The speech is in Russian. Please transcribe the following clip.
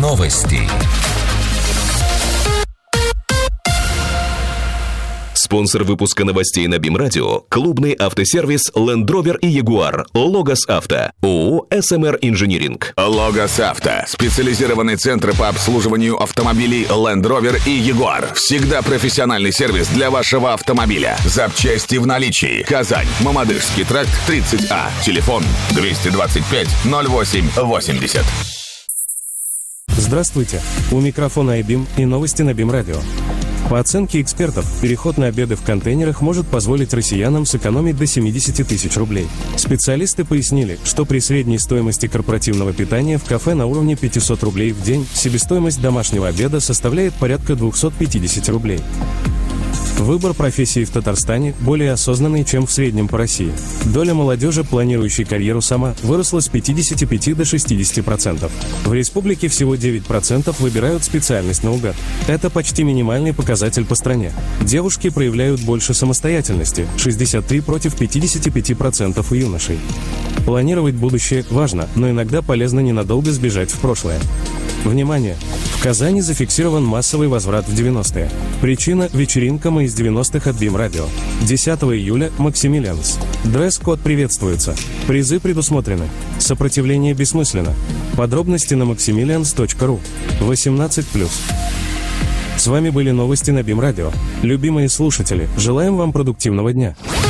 Новости. Спонсор выпуска новостей на БИМ Радио – клубный автосервис Land Rover и Jaguar, Logos Авто, ООО «СМР Инжиниринг». Logos Авто – специализированный центр по обслуживанию автомобилей Land Rover и Jaguar. Всегда профессиональный сервис для вашего автомобиля. Запчасти в наличии. Казань, Мамадышский тракт, 30А. Телефон 225 08 80. Здравствуйте! У микрофона iBIM и новости на БИМ Радио. По оценке экспертов, переход на обеды в контейнерах может позволить россиянам сэкономить до 70 тысяч рублей. Специалисты пояснили, что при средней стоимости корпоративного питания в кафе на уровне 500 рублей в день себестоимость домашнего обеда составляет порядка 250 рублей. Выбор профессии в Татарстане более осознанный, чем в среднем по России. Доля молодежи, планирующей карьеру сама, выросла с 55 до 60%. В республике всего 9% выбирают специальность наугад. Это почти минимальный показатель по стране. Девушки проявляют больше самостоятельности – 63 против 55% у юношей. Планировать будущее важно, но иногда полезно ненадолго сбежать в прошлое. Внимание! В Казани зафиксирован массовый возврат в 90-е. Причина – вечеринка «Мы из 90-х» от БИМ Радио. 10 июля – Максимилианс. Дресс-код приветствуется. Призы предусмотрены. Сопротивление бессмысленно. Подробности на maximilians.ru. 18+. С вами были новости на БИМ Радио. Любимые слушатели, желаем вам продуктивного дня.